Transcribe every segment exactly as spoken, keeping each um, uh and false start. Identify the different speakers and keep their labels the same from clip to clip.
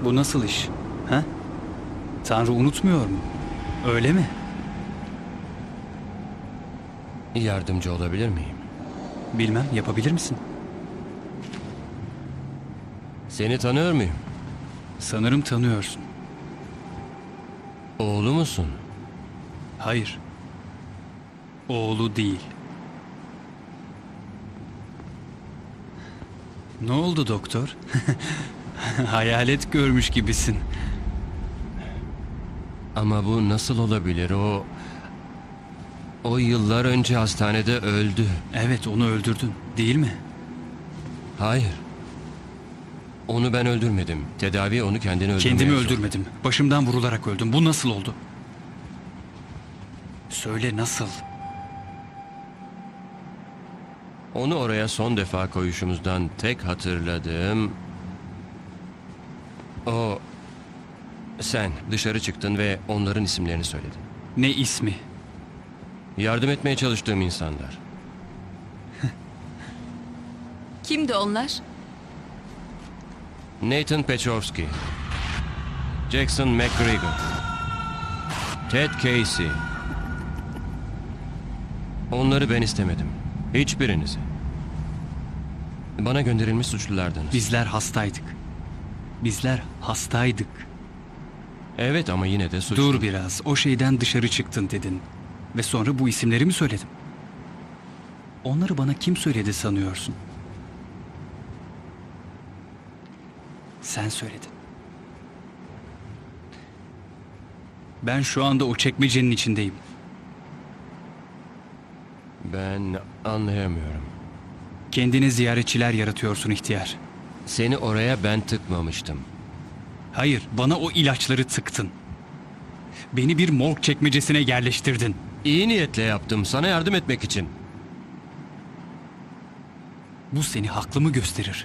Speaker 1: Bu nasıl iş? Ha? Tanrı unutmuyor mu? Öyle mi?
Speaker 2: Yardımcı olabilir miyim?
Speaker 1: Bilmem, yapabilir misin?
Speaker 2: Seni tanıyor muyum?
Speaker 1: Sanırım tanıyorsun.
Speaker 2: Oğlu musun?
Speaker 1: Hayır. Oğlu değil. Ne oldu doktor? Hayalet görmüş gibisin.
Speaker 2: Ama bu nasıl olabilir? O... O yıllar önce hastanede öldü.
Speaker 1: Evet, onu öldürdün, değil mi?
Speaker 2: Hayır. Onu ben öldürmedim. Tedavi onu kendini öldürmeye
Speaker 1: Kendimi
Speaker 2: zorladı.
Speaker 1: öldürmedim. Başımdan vurularak öldüm. Bu nasıl oldu? Söyle nasıl?
Speaker 2: Onu oraya son defa koyuşumuzdan tek hatırladığım... O... Sen dışarı çıktın ve onların isimlerini söyledin.
Speaker 1: Ne ismi?
Speaker 2: Yardım etmeye çalıştığım insanlar.
Speaker 3: Kimdi onlar?
Speaker 2: Nathan Petrovsky, Jackson McGregor, Ted Casey. Onları ben istemedim. Hiçbirinizi. Bana gönderilmiş suçlulardınız.
Speaker 1: Bizler hastaydık. Bizler hastaydık.
Speaker 2: Evet ama yine de suçlu.
Speaker 1: Dur biraz. O şeyden dışarı çıktın dedin. Ve sonra bu isimleri mi söyledim? Onları bana kim söyledi sanıyorsun? Sen söyledin. Ben şu anda o çekmecenin içindeyim.
Speaker 2: Ben anlayamıyorum.
Speaker 1: Kendine ziyaretçiler yaratıyorsun ihtiyar.
Speaker 2: Seni oraya ben tıkmamıştım.
Speaker 1: Hayır, bana o ilaçları tıktın. Beni bir morg çekmecesine yerleştirdin.
Speaker 2: İyi niyetle yaptım. Sana yardım etmek için.
Speaker 1: Bu seni haklı mı gösterir?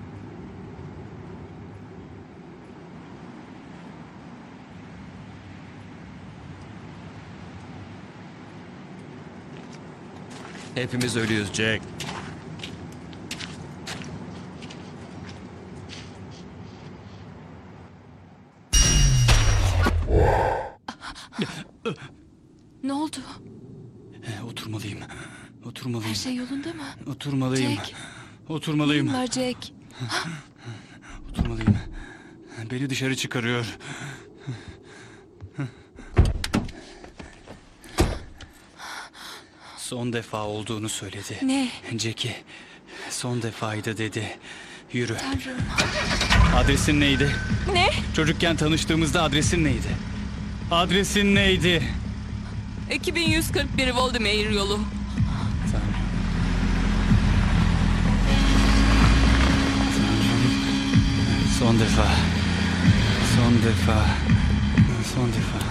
Speaker 2: Hepimiz ölüyüz Jack.
Speaker 3: Ne oldu?
Speaker 1: Eh, Oturmalıyım. Oturmalıyım.
Speaker 3: Her şey yolunda mı?
Speaker 1: Oturmalıyım.
Speaker 3: Jack.
Speaker 1: Oturmalıyım.
Speaker 3: Neyin var Jack?
Speaker 1: Oturmalıyım. Beni dışarı çıkarıyor. Son defa olduğunu söyledi.
Speaker 3: Ne?
Speaker 1: Jackie, son defaydı dedi. Yürü.
Speaker 3: Tanrım.
Speaker 1: Adresin neydi?
Speaker 3: Ne?
Speaker 1: Çocukken tanıştığımızda adresin neydi? Adresin neydi?
Speaker 3: iki bin yüz kırk bir Voldemare yolu.
Speaker 1: Tanrım. Tanrım. Son defa. Son defa. Son defa.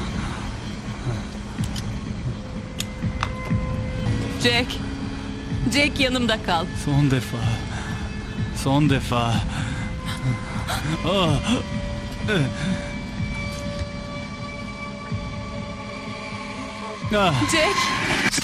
Speaker 3: Jack. Jack yanımda kal.
Speaker 1: Son defa. Son defa. Ah. Ah.
Speaker 3: Jack.